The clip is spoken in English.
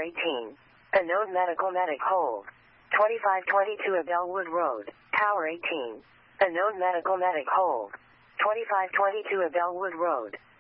18. Unknown medical medic hold. 2522 of Bellwood Road, Tower 18. Unknown medical medic hold. 2522 of Bellwood Road.